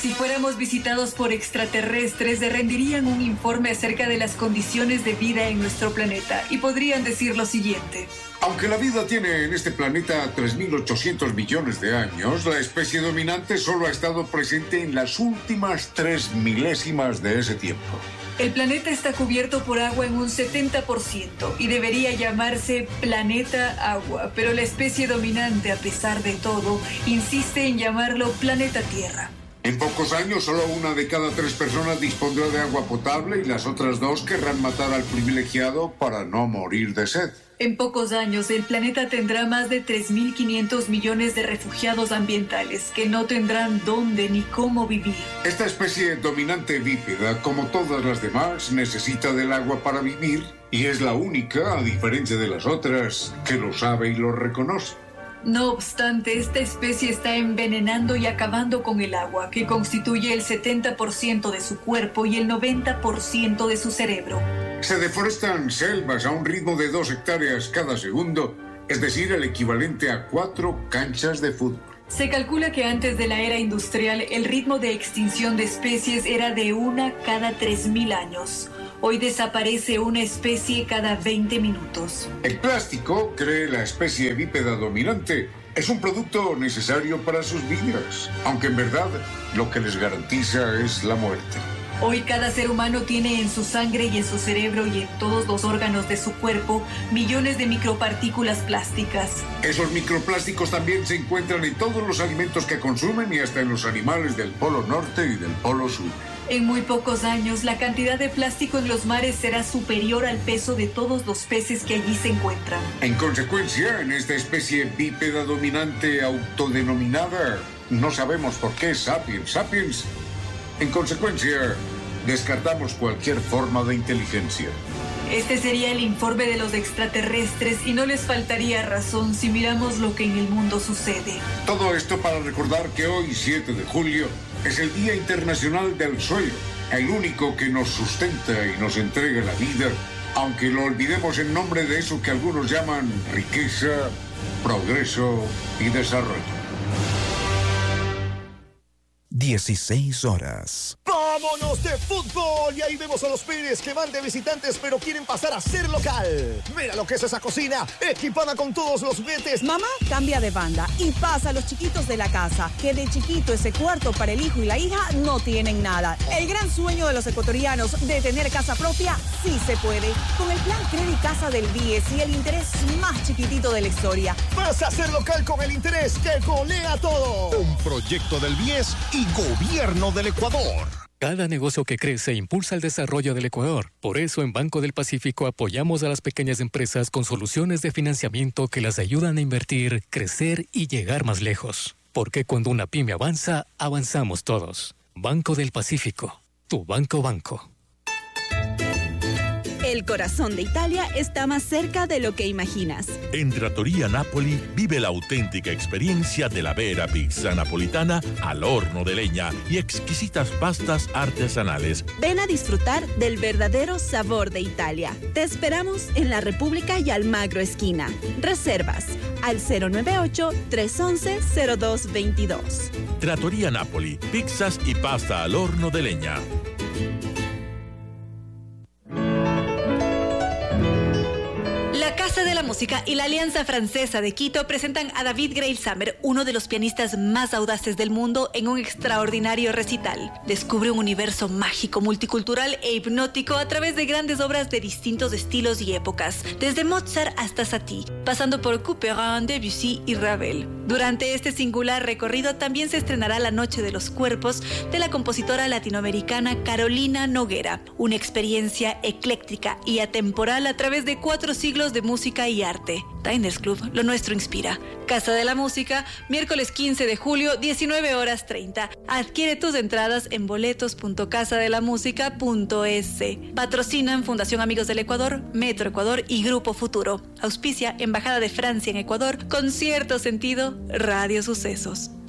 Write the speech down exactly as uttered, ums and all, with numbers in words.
Si fuéramos visitados por extraterrestres, rendirían un informe acerca de las condiciones de vida en nuestro planeta y podrían decir lo siguiente. Aunque la vida tiene en este planeta tres mil ochocientos millones de años, la especie dominante solo ha estado presente en las últimas tres milésimas de ese tiempo. El planeta está cubierto por agua en un setenta por ciento y debería llamarse planeta agua, pero la especie dominante, a pesar de todo, insiste en llamarlo planeta Tierra. En pocos años, solo una de cada tres personas dispondrá de agua potable y las otras dos querrán matar al privilegiado para no morir de sed. En pocos años, el planeta tendrá más de tres mil quinientos millones de refugiados ambientales que no tendrán dónde ni cómo vivir. Esta especie dominante bípeda, como todas las demás, necesita del agua para vivir y es la única, a diferencia de las otras, que lo sabe y lo reconoce. No obstante, esta especie está envenenando y acabando con el agua, que constituye el setenta por ciento de su cuerpo y el noventa por ciento de su cerebro. Se deforestan selvas a un ritmo de dos hectáreas cada segundo, es decir, el equivalente a cuatro canchas de fútbol. Se calcula que antes de la era industrial, el ritmo de extinción de especies era de una cada tres mil años. Hoy desaparece una especie cada veinte minutos. El plástico, cree la especie bípeda dominante, es un producto necesario para sus vidas, aunque en verdad lo que les garantiza es la muerte. Hoy cada ser humano tiene en su sangre y en su cerebro y en todos los órganos de su cuerpo millones de micropartículas plásticas. Esos microplásticos también se encuentran en todos los alimentos que consumen y hasta en los animales del Polo Norte y del Polo Sur. En muy pocos años, la cantidad de plástico en los mares será superior al peso de todos los peces que allí se encuentran. En consecuencia, en esta especie bípeda dominante autodenominada, no sabemos por qué sapiens sapiens, en consecuencia, descartamos cualquier forma de inteligencia. Este sería el informe de los extraterrestres y no les faltaría razón si miramos lo que en el mundo sucede. Todo esto para recordar que hoy, siete de julio, es el Día Internacional del Suelo, el único que nos sustenta y nos entrega la vida, aunque lo olvidemos en nombre de eso que algunos llaman riqueza, progreso y desarrollo. dieciséis horas. ¡Vámonos de fútbol! Y ahí vemos a los Pérez que van de visitantes pero quieren pasar a ser local. Mira lo que es esa cocina, equipada con todos los juguetes. Mamá cambia de banda y pasa a los chiquitos de la casa, que de chiquito ese cuarto para el hijo y la hija no tienen nada. El gran sueño de los ecuatorianos de tener casa propia sí se puede. Con el plan Credit Casa del B I E S y el interés más chiquitito de la historia. Pasa a ser local con el interés que golea todo. Un proyecto del B I E S y Gobierno del Ecuador. Cada negocio que crece impulsa el desarrollo del Ecuador. Por eso en Banco del Pacífico apoyamos a las pequeñas empresas con soluciones de financiamiento que las ayudan a invertir, crecer y llegar más lejos. Porque cuando una pyme avanza, avanzamos todos. Banco del Pacífico, tu banco banco. El corazón de Italia está más cerca de lo que imaginas. En Trattoria Napoli vive la auténtica experiencia de la vera pizza napolitana al horno de leña y exquisitas pastas artesanales. Ven a disfrutar del verdadero sabor de Italia. Te esperamos en la República y Almagro esquina. Reservas al cero nueve ocho, tres once, cero dos veintidós. Trattoria Napoli, pizzas y pasta al horno de leña. La Casa de la Música y la Alianza Francesa de Quito presentan a David Greilsamer, uno de los pianistas más audaces del mundo, en un extraordinario recital. Descubre un universo mágico, multicultural e hipnótico a través de grandes obras de distintos estilos y épocas, desde Mozart hasta Satie, pasando por Couperin, Debussy y Ravel. Durante este singular recorrido también se estrenará La Noche de los Cuerpos de la compositora latinoamericana Carolina Noguera, una experiencia ecléctica y atemporal a través de cuatro siglos de música y arte. Diners Club, lo nuestro inspira. Casa de la Música, miércoles quince de julio, diecinueve horas treinta. Adquiere tus entradas en boletos punto casa de la música punto es. Patrocinan Fundación Amigos del Ecuador, Metro Ecuador y Grupo Futuro. Auspicia Embajada de Francia en Ecuador, con cierto sentido, Radio Sucesos.